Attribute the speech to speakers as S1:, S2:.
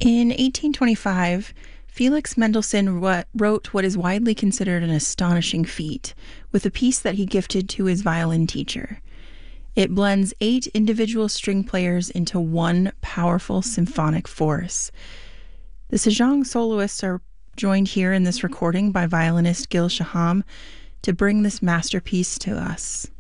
S1: In 1825, Felix Mendelssohn wrote what is widely considered an astonishing feat with a piece that he gifted to his violin teacher. It blends 8 individual string players into one powerful symphonic force. The Sejong soloists are joined here in this recording by violinist Gil Shaham to bring this masterpiece to us.